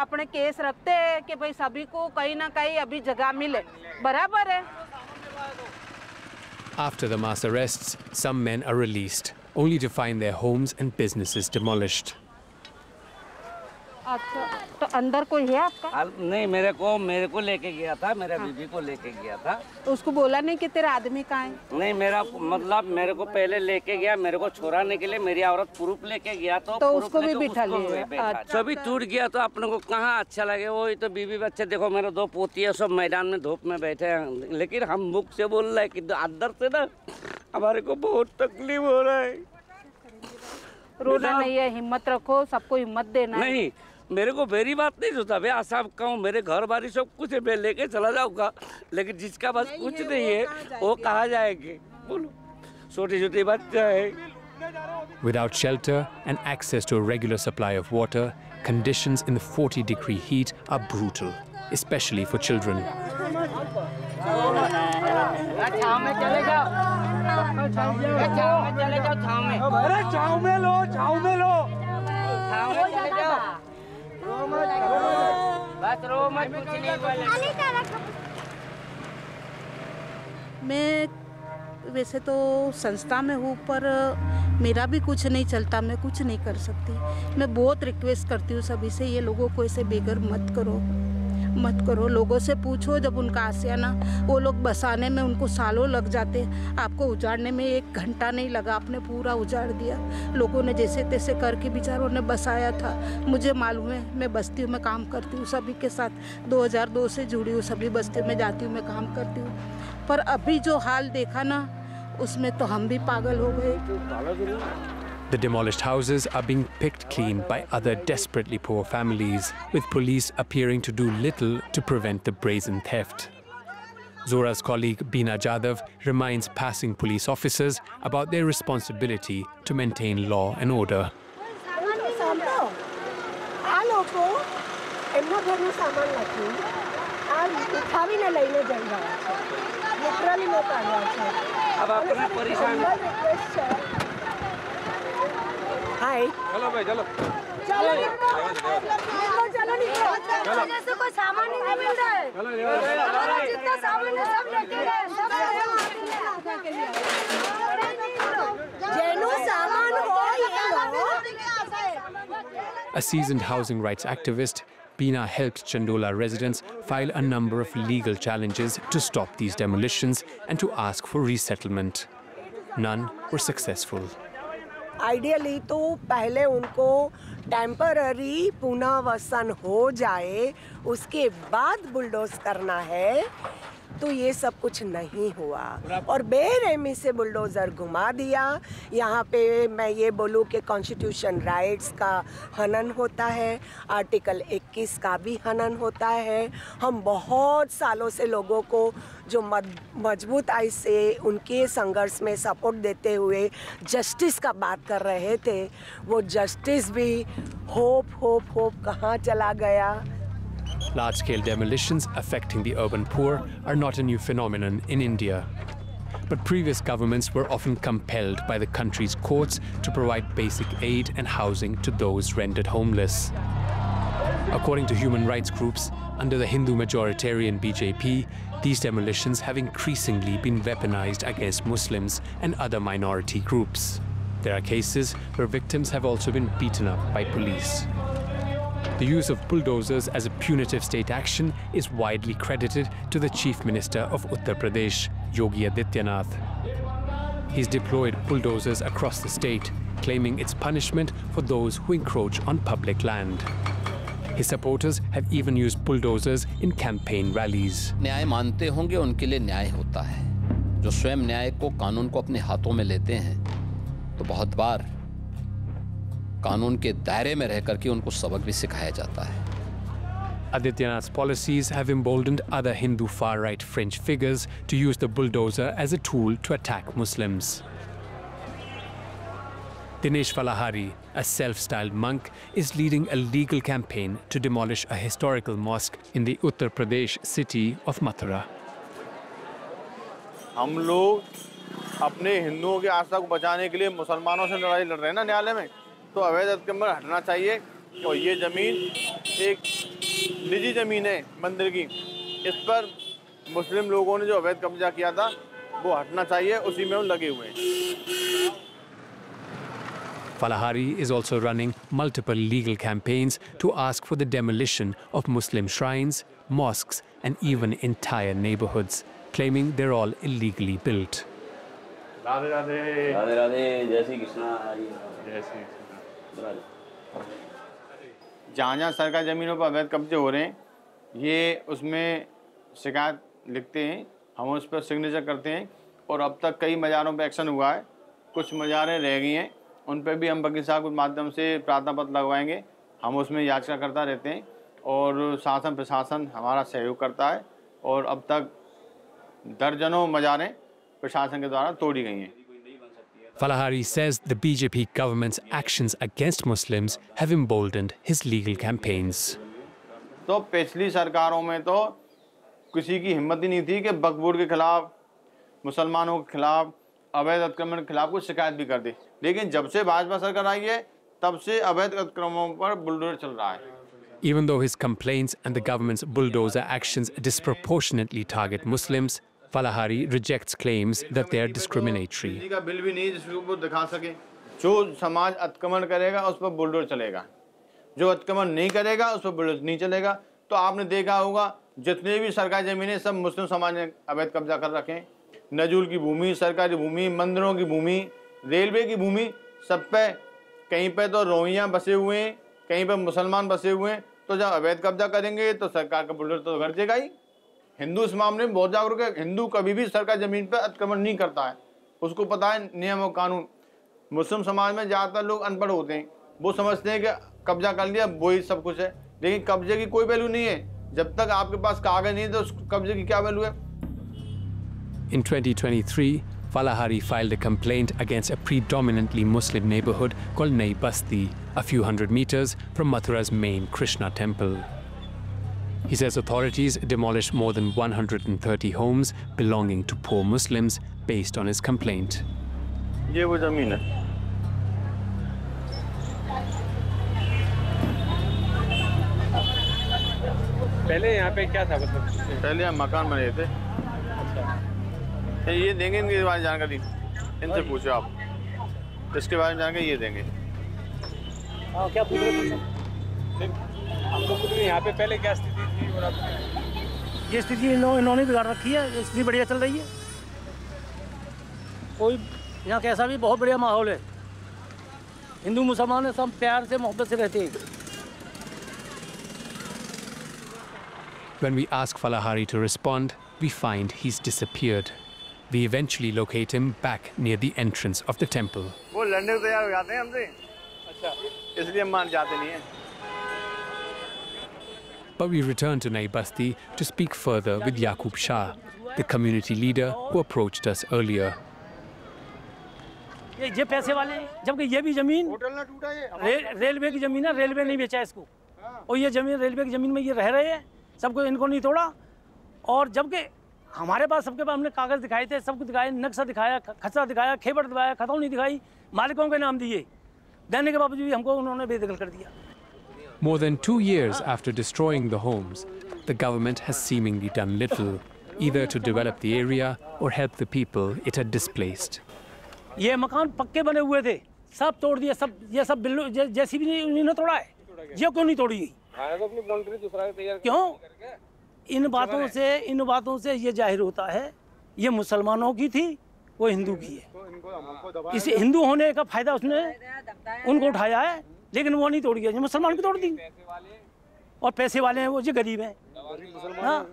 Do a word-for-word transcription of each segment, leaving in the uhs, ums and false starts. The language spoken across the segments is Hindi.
अपने केस रखते हैं कि भाई सभी को कहीं ना कहीं अभी जगह मिले, बराबर है। After the mass arrests, some men are released, only to find their homes and businesses demolished. अच्छा, तो अंदर कोई है आपका? नहीं, मेरे को मेरे को लेके गया था, मेरा हाँ। बीबी को लेके गया था। तो उसको बोला नहीं कि तेरा आदमी कहाँ है? नहीं, मेरा मतलब मेरे को पहले लेके गया, मेरे को छोड़ाने के लिए मेरी औरत प्रूफ लेके गया तो, तो उसको भी बिठा लिया। सभी टूट गया तो अपने को कहाँ अच्छा लगे। वही तो बीबी बच्चे देखो, मेरे दो पोती है, सब मैदान में धूप में बैठे हैं, लेकिन हम मुख से बोल रहे हैं कि अंदर से ना हमारे को बहुत तकलीफ हो रहा है। रोना नहीं है, हिम्मत रखो, सबको हिम्मत देना है। नहीं, मेरे को मेरी बात नहीं सोचा भैया, साहब कहूँ मेरे घर बारी सब कुछ है, मैं लेके चला जाऊंगा, लेकिन जिसका बस कुछ नहीं है वो कहाँ जाएंगे बोलो, छोटे छोटे बच्चे हैं। Without shelter and access to a regular supply of water, conditions in the forty degree heat are brutal, especially for children. मैं वैसे तो संस्था में हूँ, पर मेरा भी कुछ नहीं चलता, मैं कुछ नहीं कर सकती। मैं बहुत रिक्वेस्ट करती हूँ सभी से, ये लोगों को ऐसे बेघर मत करो, मत करो। लोगों से पूछो, जब उनका आशियाना वो लोग बसाने में उनको सालों लग जाते, आपको उजाड़ने में एक घंटा नहीं लगा, आपने पूरा उजाड़ दिया। लोगों ने जैसे तैसे करके बेचारों ने बसाया था। मुझे मालूम है, मैं बस्तियों में काम करती हूँ सभी के साथ, दो हज़ार दो से जुड़ी हूँ, सभी बस्तियों में जाती हूँ, मैं काम करती हूँ। पर अभी जो हाल देखा ना, उसमें तो हम भी पागल हो गए। The demolished houses are being picked clean by other desperately poor families, with police appearing to do little to prevent the brazen theft. Zora's colleague Beena Jadhav reminds passing police officers about their responsibility to maintain law and order. हाय, चलो भाई चलो चलो चलो चलो निकलो, जैसे कोई सामान नहीं मिल रहा है, हमारा जितना सामान है सब लेके गए, सब जेनो सामान हो ये लो। A seasoned housing rights activist, Beena helped Chandola residents file a number of legal challenges to stop these demolitions and to ask for resettlement. None were successful. Ideally तो पहले उनको टेम्पररी पुनर्वसन हो जाए, उसके बाद बुलडोज करना है, तो ये सब कुछ नहीं हुआ और बेरहमी से बुलडोज़र घुमा दिया। यहाँ पे मैं ये बोलूँ कि कॉन्स्टिट्यूशन राइट्स का हनन होता है, आर्टिकल इक्कीस का भी हनन होता है। हम बहुत सालों से लोगों को जो मजबूत आई से उनके संघर्ष में सपोर्ट देते हुए जस्टिस का बात कर रहे थे, वो जस्टिस भी होप होप होप कहाँ चला गया। Large-scale demolitions affecting the urban poor are not a new phenomenon in India. But previous governments were often compelled by the country's courts to provide basic aid and housing to those rendered homeless. According to human rights groups, under the Hindu majoritarian B J P, these demolitions have increasingly been weaponized against Muslims and other minority groups. There are cases where victims have also been beaten up by police. The use of bulldozers as a punitive state action is widely credited to the Chief Minister of Uttar Pradesh, Yogi Adityanath. He's deployed bulldozers across the state, claiming it's punishment for those who encroach on public land. His supporters have even used bulldozers in campaign rallies. न्याय मानते होंगे उनके लिए न्याय होता है। जो स्वयं न्याय को कानून को अपने हाथों में लेते हैं, तो बहुत बार कानून के दायरे में रहकर के उनको सबक भी सिखाया जाता है। Adityanath's policies have emboldened other Hindu far-right fringe figures to use the bulldozer as a tool to attack Muslims. Dinesh Valahari, a self-styled monk, is leading a legal campaign to demolish a historical mosque in the Uttar Pradesh city of Mathura. हम लोग अपने हिंदुओं की आस्था को बचाने के लिए मुसलमानों से लड़ाई लड़ रहे हैं ना न्यायालय में, तो अवैध अतिक्रमण हटना चाहिए और ये जमीन एक निजी ज़मीन है मंदिर की, इस पर मुस्लिम लोगों ने जो अवैध कब्जा किया था वो हटना चाहिए, उसी में वो लगे हुए हैं। Falahari is also running multiple legal campaigns to ask for the demolition of Muslim shrines, mosques and even entire neighborhoods, claiming they're all illegally built. Radhe Radhe Radhe Radhe, जय श्री कृष्णा। जय श्री कृष्ण। जहाँ जहाँ सरकारी ज़मीनों पर अवैध कब्जे हो रहे हैं, ये उसमें शिकायत लिखते हैं, हम उस पर सिग्नेचर करते हैं और अब तक कई मज़ारों पर एक्शन हुआ है। कुछ मज़ारें रह गई हैं, उन पर भी हम वकील साहब के माध्यम से प्रार्थना पत्र लगवाएंगे। हम उसमें याचिका करता रहते हैं और शासन प्रशासन हमारा सहयोग करता है और अब तक दर्जनों मज़ारें प्रशासन के द्वारा तोड़ी गई हैं। Falahari says the B J P government's actions against Muslims have emboldened his legal campaigns. तो पिछली सरकारों में तो किसी की हिम्मत ही नहीं थी कि वक्फ बोर्ड के खिलाफ, मुसलमानों के खिलाफ, अवैध अतिक्रमण के खिलाफ कुछ शिकायत भी कर दे, लेकिन जब से भाजपा सरकार आई है तब से अवैध अतिक्रमणों पर बुलडोजर चल रहा है। Even though his complaints and the government's bulldozer actions disproportionately target Muslims, Falahari rejects claims that they are discriminatory. बिजली का बिल भी नहीं जिसको वो दिखा सके। जो समाज अतिक्रमण करेगा उस पर बुलडोजर चलेगा, जो अतिक्रमण नहीं करेगा उस पर बुलडोजर नहीं चलेगा। तो आपने देखा होगा जितने भी सरकारी जमीनें सब मुस्लिम समाज ने अवैध कब्जा कर रखे हैं। नजूल की भूमि, सरकारी भूमि, मंदिरों की भूमि, रेलवे की भूमि, सब पे कहीं पे तो रोहिंग्या बसे हुए हैं, कहीं पे मुसलमान बसे हुए हैं। तो जब अवैध कब्जा करेंगे तो सरकार का बुलडोजर तो गरजेगा ही। हिंदू इस मामले में बहुत जागरूक है। हिंदू कभी भी सरकारी जमीन पर अतिक्रमण नहीं करता है, उसको पता है नियम और कानून। मुस्लिम समाज में ज़्यादातर लोग अनपढ़ होते हैं, वो समझते हैं कि कब्जा कर लिया वही सब कुछ है, लेकिन कब्जे की कोई वैल्यू नहीं है। जब तक आपके पास कागज नहीं है तो उस कब्जे की क्या वैल्यू है। In twenty twenty-three, Falahari filed a complaint against a predominantly Muslim neighborhood called Nai Basti, a few hundred meters from Mathura's main Krishna temple. He says authorities demolished more than one hundred thirty homes belonging to poor Muslims based on his complaint. ये वो जमीन है। पहले यहाँ पे क्या था, मतलब पहले हम मकान बने थे। ये देंगे इनके बारे में जानकारी, इनसे पूछो आप, इसके बारे में जानकारी ये देंगे। हाँ, क्या पूछ रहे थे? हमको पूछ रहे यहाँ पे पहले क्या स्थिति थी और अब ये स्थिति इन्हों, इन्होंने बिगाड़ रखी है। स्थिति बढ़िया चल रही है, कोई यहाँ कैसा भी बहुत बढ़िया माहौल है। हिंदू मुसलमान सब प्यार से मोहब्बत से रहते हैं। When we ask Falahari to respond, we find he's disappeared. We eventually locate him back near the entrance of the temple. वो लड़ने को तैयार हो जाते हैं हमसे, अच्छा, इसलिए हम मान जाते नहीं हैं। But we return to Nai Basti to speak further with Yaqub Shah, the community leader who approached us earlier. ये ये पैसे वाले, जबकि ये भी जमीन रे, रेलवे की जमीन है, रेलवे नहीं बेचा इसको, और ये जमीन रेलवे की जमीन में ये रह रहे हैं, सबको इनको नहीं तोड़ा। और जबकि हमारे पास सबके पास हमने कागज दिखाए थे, सबको दिखाए, नक्शा दिखाया, खसरा दिखाया, खेबर दिखाया, खतौनी दिखाई, मालिकों के नाम दिए, देने के बावजूद भी हमको उन्होंने बेदखल कर दिया। More than two years after destroying the homes, the government has seemingly done little, either to develop the area or help the people it had displaced. ये मकान पक्के बने हुए थे, सब तोड़ दिए, सब ये सब बिल्लो जैसी भी नहीं उन्होंने तोड़ा है, ये क्यों नहीं तोड़ी? तो अपनी बाउंड्री दूसरा तैयार क्यों? इन बातों से इन बातों से ये जाहिर होता है ये मुसलमानों की थी, वो हिंदू की है। इस हिंदू होने का फायदा उसने उनको उठाया है, लेकिन वो नहीं तोड़ी है, मुसलमान की तोड़ दी। और पैसे वाले हैं वो, ये गरीब हैं। हाँ,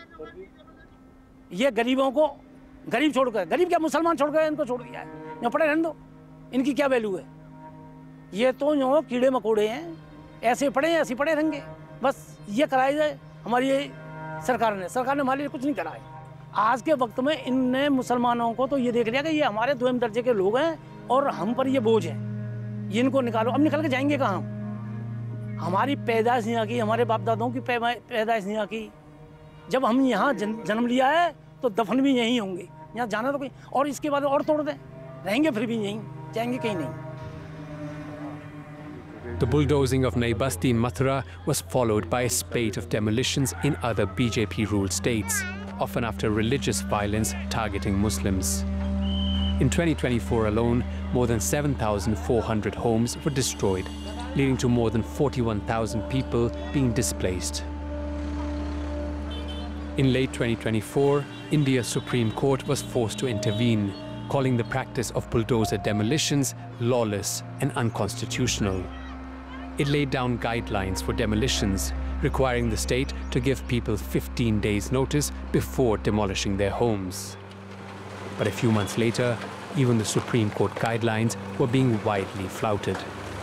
ये गरीबों को गरीब छोड़कर, गरीब क्या मुसलमान छोड़कर इनको छोड़ दिया है। यहाँ पड़े रहने दो, इनकी क्या वैल्यू है? ये तो जो कीड़े मकोड़े हैं, ऐसे पड़े हैं, ऐसे पड़े रहेंगे। बस ये कराई जाए हमारी ये सरकार ने सरकार ने हमारे लिए कुछ नहीं करा है। आज के वक्त में इनने मुसलमानों को तो ये देख लिया कि ये हमारे दोयम दर्जे के लोग हैं और हम पर ये बोझ है, ये इनको निकालो। अब निकल के जाएंगे कहाँ? हमारी पैदाइश यहाँ की, हमारे बाप दादाओं की पैदाइश यहाँ की। जब हम यहाँ जन्म लिया है तो दफन भी यहीं होंगे, यहाँ जाना तो कोई। और इसके बाद और तोड़ दें, रहेंगे फिर भी यहीं, जाएंगे कहीं नहीं। The bulldozing of Nai Basti in Mathura was followed by a spate of demolitions in other B J P-ruled states, often after religious violence targeting Muslims. In twenty twenty-four alone, more than seven thousand four hundred homes were destroyed, leading to more than forty-one thousand people being displaced. In late twenty twenty-four, India's Supreme Court was forced to intervene, calling the practice of bulldozer demolitions lawless and unconstitutional. It laid down guidelines for demolitions, requiring the state to give people fifteen days' notice before demolishing their homes. But a few months later, even the Supreme Court guidelines were being widely flouted.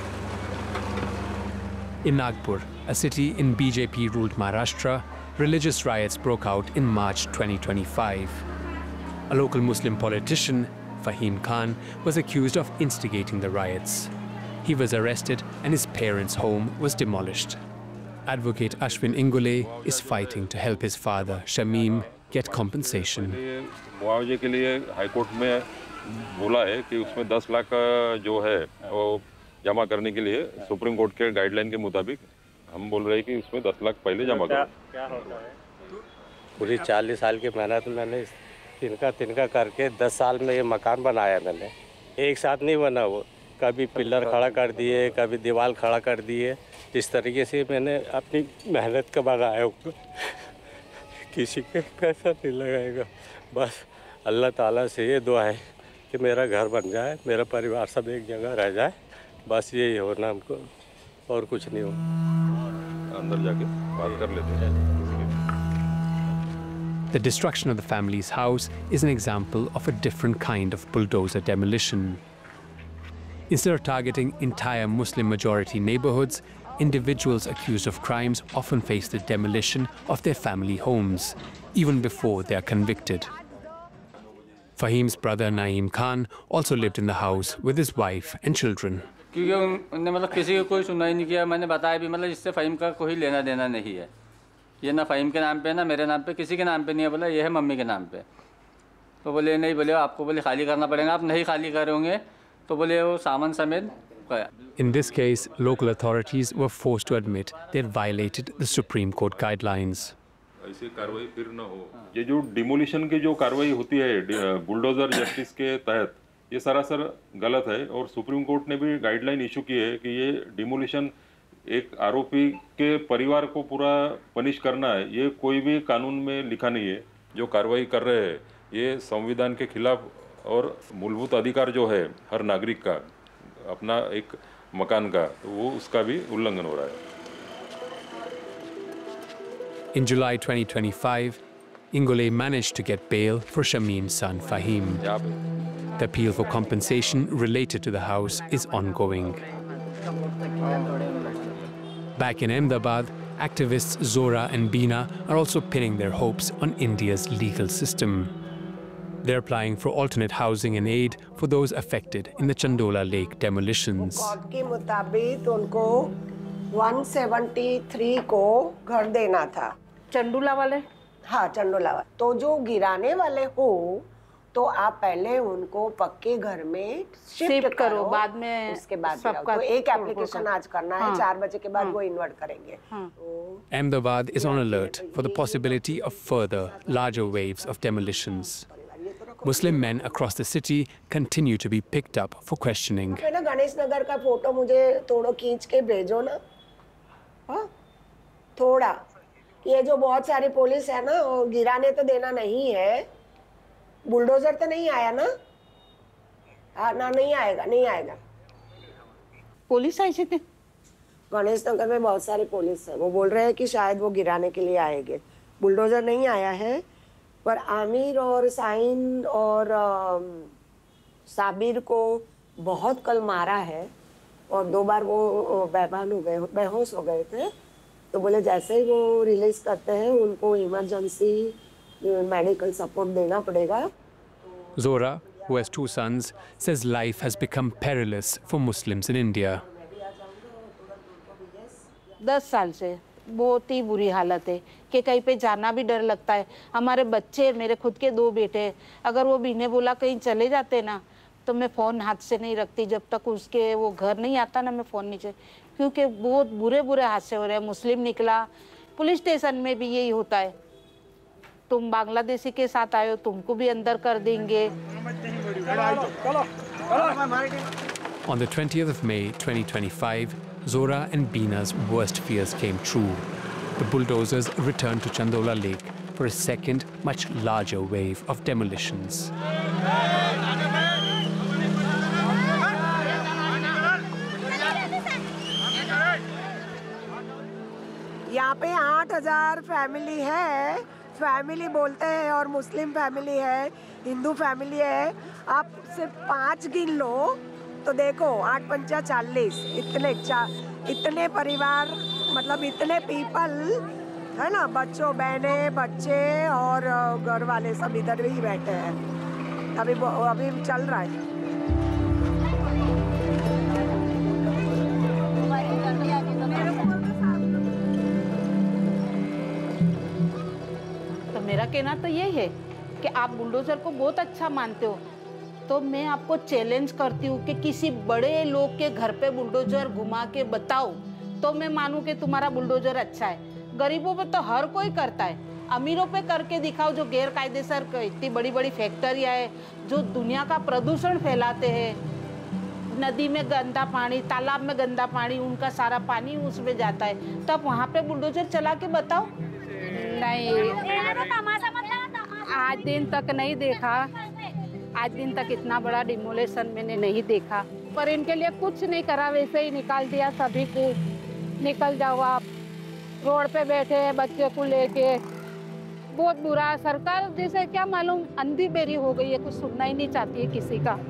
In Nagpur, a city in B J P-ruled Maharashtra, religious riots broke out in March twenty twenty-five. A local Muslim politician, Fahim Khan, was accused of instigating the riots. He was arrested and his parents' home was demolished. Advocate Ashwin Ingole is fighting to help his father, Shamim, get compensation. मुआवजे के लिए हाईकोर्ट में बोला है कि उसमें दस लाख जो है वो जमा करने के लिए सुप्रीम कोर्ट के गाइडलाइन के मुताबिक हम बोल रहे हैं कि उसमें दस लाख पहले जमा करो। क्या होता है? पूरी चालीस साल की मेहनत मैंने तिनका तिनका करके दस साल में ये मकान बनाया मैंने। एक साथ नहीं बना वो, कभी पिलर खड़ा कर दिए, कभी दीवार खड़ा कर दिए। इस तरीके से मैंने अपनी मेहनत का बनाया हुआ, किसी के पैसा नहीं लगाएगा। बस अल्लाह ताला से ये दुआ है कि मेरा घर बन जाए, मेरा परिवार सब एक जगह रह जाए, बस यही होना हमको, और कुछ नहीं हो। अंदर जाके बात कर लेते हैं। The destruction of the family's house is an example of a different kind of bulldozer demolition. Instead of targeting entire Muslim-majority neighborhoods, individuals accused of crimes often face the demolition of their family homes, even before they are convicted. Fahim's brother Naeem Khan also lived in the house with his wife and children. क्योंकि उन्होंने मतलब किसी को कोई सुनाई नहीं किया, मैंने बताया भी मतलब इससे फ़हीम का कोई लेना देना नहीं है, ये ना फ़हीम के नाम पे ना मेरे नाम पे, किसी के नाम पे नहीं है, बोला ये है मम्मी के नाम पे। तो बोले नहीं, बोले आपको बोले खाली करना पड़ेगा, आप नहीं खाली करोगे तो बोले वो सामान समेत गया। In this case, local authorities were forced to admit they had violated the Supreme Court guidelines. ऐसी कार्रवाई फिर न हो। ये जो डिमोलिशन की जो कार्रवाई होती है बुलडोजर जस्टिस के तहत, ये सरासर गलत है और सुप्रीम कोर्ट ने भी गाइडलाइन इशू की है कि ये डिमोलिशन एक आरोपी के परिवार को पूरा पनिश करना है, ये कोई भी कानून में लिखा नहीं है। जो कार्रवाई कर रहे हैं ये संविधान के खिलाफ और मूलभूत अधिकार जो है हर नागरिक का अपना एक मकान का, तो वो उसका भी उल्लंघन हो रहा है। In July twenty twenty-five, Ingole managed to get bail for Shamim's son Fahim. The appeal for compensation related to the house is ongoing. Back in Ahmedabad, activists Zora and Beena are also pinning their hopes on India's legal system. They're applying for alternate housing and aid for those affected in the Chandola Lake demolitions. Court के मुताबिक उनको एक सौ तिहत्तर को घर देना था। चंडूला वाले? हाँ, चंडोला वाले। तो जो गिराने वाले हो तो आप पहले उनको पक्के घर में शिफ्ट करो, बाद में उसके बाद सबका तो एक एप्लीकेशन आज करना है, चार बजे के बाद वो इन्वर्ट करेंगे। Ahmedabad is on alert for the possibility of further, larger waves of demolitions. Muslim men across the city continue to be picked up for questioning. ना गणेश नगर का फोटो मुझे थोड़ा खींच के भेजो ना, हाँ थोड़ा। ये जो बहुत सारी पुलिस है ना, वो गिराने तो देना नहीं है, बुलडोजर तो नहीं आया ना, हाँ ना नहीं आएगा, नहीं आएगा। पुलिस आई थी गणेश नगर में, बहुत सारी पुलिस है, वो बोल रहे हैं कि शायद वो गिराने के लिए आएंगे। बुलडोजर नहीं आया है, पर आमिर और साइन और साबिर को बहुत कल मारा है और दो बार वो बेभान हो गए, बेहोश हो गए थे। तो बोले जैसे ही वो रिलीज करते हैं उनको इमरजेंसी मेडिकल सपोर्ट देना पड़ेगा। Zora, who has two sons, says life has become perilous for Muslims in India. दस साल से बहुत ही बुरी हालत है कि कहीं पे जाना भी डर लगता है। हमारे बच्चे, मेरे खुद के दो बेटे, अगर वो बीने बोला कहीं चले जाते ना तो मैं फ़ोन हाथ से नहीं रखती जब तक उसके वो घर नहीं आता ना, मैं फ़ोन नीचे, क्योंकि बहुत बुरे बुरे हादसे हो रहे हैं। मुस्लिम निकला, पुलिस स्टेशन में भी यही होता है, तुम बांग्लादेशी के साथ आए हो, तुमको भी अंदर कर देंगे। On the twentieth of May twenty twenty-five, Zora and Bina's worst fears came true. The bulldozers returned to Chandola Lake for a second, much larger wave of demolitions. यहाँ पे आठ हजार फैमिली है, फैमिली बोलते हैं, और मुस्लिम फैमिली है, हिंदू फैमिली है। आप सिर्फ पाँच गिन लो तो देखो, आठ पंचा चालीस, इतने चा इतने परिवार, मतलब इतने पीपल है ना, बच्चों, बहने, बच्चे और घर वाले सब इधर ही बैठे हैं। अभी अभी चल रहा है। तो मेरा कहना तो ये है कि आप बुलडोजर को बहुत अच्छा मानते हो, तो मैं आपको चैलेंज करती हूँ कि किसी बड़े लोग के घर पे बुलडोजर घुमा के बताओ, तो मैं मानूं कि तुम्हारा बुलडोजर अच्छा है। गरीबों पे तो हर कोई करता है, अमीरों पे करके दिखाओ, जो गैर कायदेसर इतनी बड़ी बड़ी फैक्ट्रियाँ है, जो दुनिया का प्रदूषण फैलाते हैं, नदी में गंदा पानी, तालाब में गंदा पानी, उनका सारा पानी उसमें जाता है, तब वहाँ पे बुलडोजर चला के बताओ। नहीं, आज दिन तक नहीं देखा, आज दिन तक इतना बड़ा डिमोलेशन मैंने नहीं देखा, पर इनके लिए कुछ नहीं करा, वैसे ही निकाल दिया सभी को। निकल जाओ आप, रोड पे बैठे हैं बच्चे को लेके, बहुत बुरा। सरकार जैसे क्या मालूम अंधी बेरी हो गई है, कुछ सुनना ही नहीं चाहती है किसी का।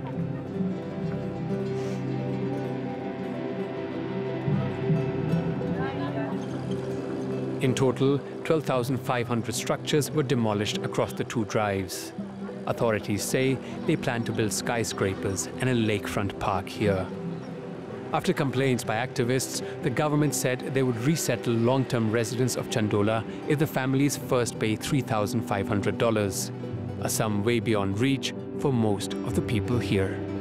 In total, twelve thousand five hundred structures were demolished across the two drives. Authorities say they plan to build skyscrapers and a lakefront park here. After complaints by activists, the government said they would resettle long-term residents of Chandola if the families first pay three thousand five hundred dollars, a sum way beyond reach for most of the people here.